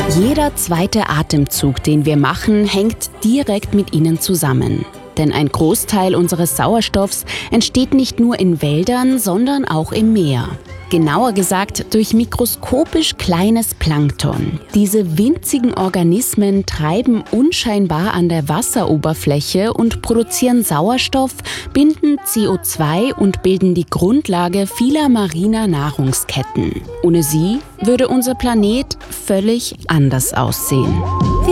Jeder zweite Atemzug, den wir machen, hängt direkt mit ihnen zusammen. Denn ein Großteil unseres Sauerstoffs entsteht nicht nur in Wäldern, sondern auch im Meer. Genauer gesagt durch mikroskopisch kleines Plankton. Diese winzigen Organismen treiben unscheinbar an der Wasseroberfläche und produzieren Sauerstoff, binden CO2 und bilden die Grundlage vieler mariner Nahrungsketten. Ohne sie würde unser Planet völlig anders aussehen.